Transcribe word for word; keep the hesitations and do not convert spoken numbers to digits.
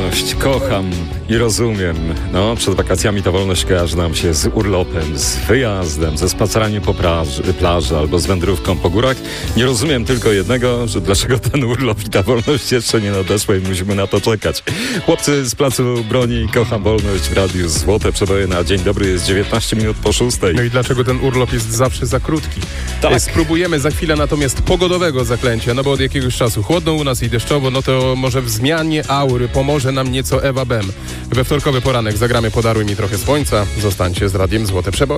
wolność kocham i rozumiem. No, przed wakacjami ta wolność kojarzy nam się z urlopem, z wyjazdem, ze spaceraniem po plaży, plaży albo z wędrówką po górach. Nie rozumiem tylko jednego, że dlaczego ten urlop i ta wolność jeszcze nie nadeszła i musimy na to czekać. Chłopcy z Placu Broni, kocham wolność w radiu Złote Przeboje na dzień dobry, jest dziewiętnaście minut po szóstej. No i dlaczego ten urlop jest zawsze za krótki? Tak. Spróbujemy za chwilę natomiast pogodowego zaklęcia, no bo od jakiegoś czasu chłodno u nas i deszczowo, no to może w zmianie aury pomoże nam nieco Ewa Bem. We wtorkowy poranek zagramy Podaruj mi trochę słońca. Zostańcie z radiem Złote Przeboje.